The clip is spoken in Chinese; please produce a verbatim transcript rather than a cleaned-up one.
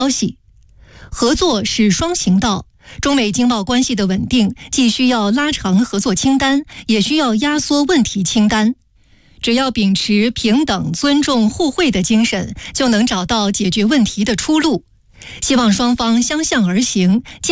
消息。合作是双行道，中美经贸关系的稳定既需要拉长合作清单，也需要压缩问题清单。只要秉持平等、尊重、互惠的精神，就能找到解决问题的出路。希望双方相向而行，